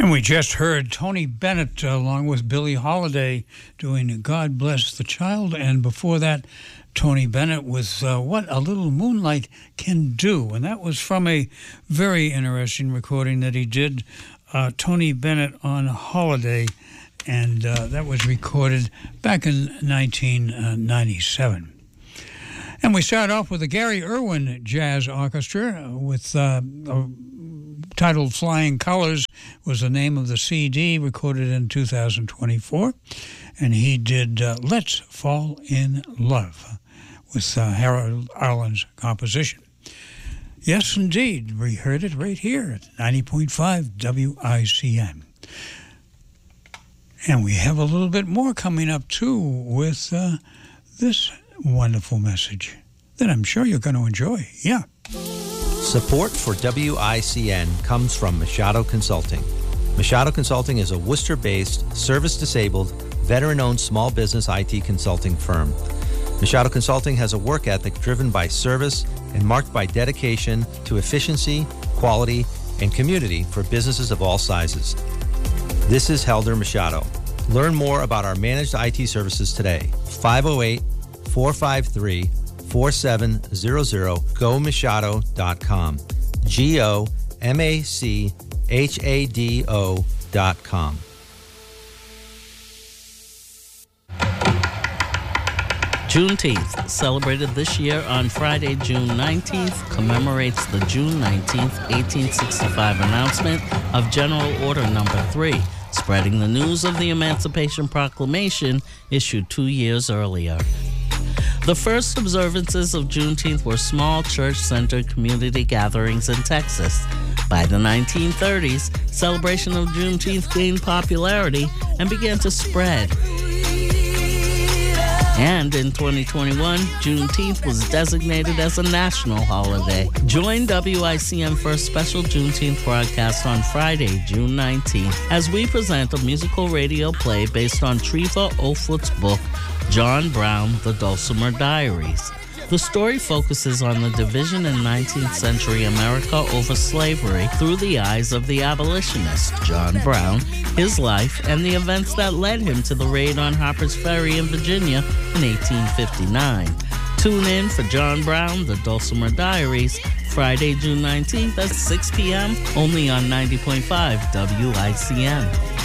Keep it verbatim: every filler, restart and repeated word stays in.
And we just heard Tony Bennett uh, along with Billie Holiday doing God Bless the Child. And before that, Tony Bennett with uh, What a Little Moonlight Can Do. And that was from a very interesting recording that he did, uh, Tony Bennett on Holiday. And uh, that was recorded back in nineteen ninety-seven. And we start off with the Gary Irwin Jazz Orchestra with uh, a titled Flying Colors was the name of the C D, recorded in two thousand twenty-four. And he did uh, Let's Fall in Love with uh, Harold Arlen's composition. Yes, indeed. We heard it right here at ninety point five W I C N. And we have a little bit more coming up, too, with uh, this wonderful message that I'm sure you're going to enjoy. Yeah. Support for W I C N comes from Machado Consulting. Machado Consulting is a Worcester-based, service-disabled, veteran-owned small business I T consulting firm. Machado Consulting has a work ethic driven by service and marked by dedication to efficiency, quality, and community for businesses of all sizes. This is Helder Machado. Learn more about our managed I T services today. five oh eight, four five three, four seven zero zero, go machado dot com. G O M A C H A D O dot com. Juneteenth, celebrated this year on Friday, June nineteenth, commemorates the June nineteenth, eighteen sixty-five announcement of General Order Number three, spreading the news of the Emancipation Proclamation issued two years earlier. The first observances of Juneteenth were small church-centered community gatherings in Texas. By the nineteen thirties, celebration of Juneteenth gained popularity and began to spread. And in twenty twenty-one, Juneteenth was designated as a national holiday. Join W I C N for a special Juneteenth broadcast on Friday, June nineteenth, as we present a musical radio play based on Treva Ofut's book, John Brown, The Dulcimer Diaries. The story focuses on the division in nineteenth century America over slavery through the eyes of the abolitionist, John Brown, his life, and the events that led him to the raid on Harper's Ferry in Virginia in eighteen fifty-nine. Tune in for John Brown, The Dulcimer Diaries, Friday, June nineteenth at six p.m., only on ninety point five W I C N.